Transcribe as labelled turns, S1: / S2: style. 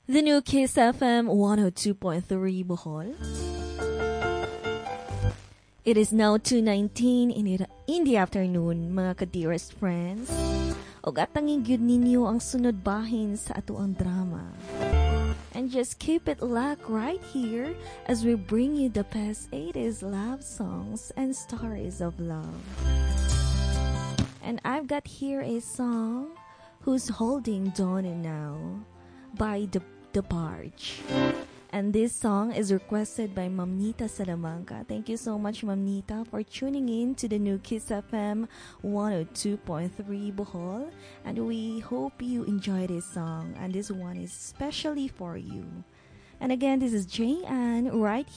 S1: The new Kiss FM 102.3 Bohol. It is now 2:19 in the afternoon, mga ka-dearest friends. Og atangin gyud ninyo ang sunod bahin sa ato ang drama. And just keep it locked right here as we bring you the best 80s love songs and stories of love. And I've got here a song, Who's Holding Donna Now, by The Barge. And this song is requested by Mamnita Salamanca. Thank you so much, Mamnita, for tuning in to the new Kiss FM 102.3 Bohol. And we hope you enjoy this song. And this one is especially for you. And again, this is Jay Ann right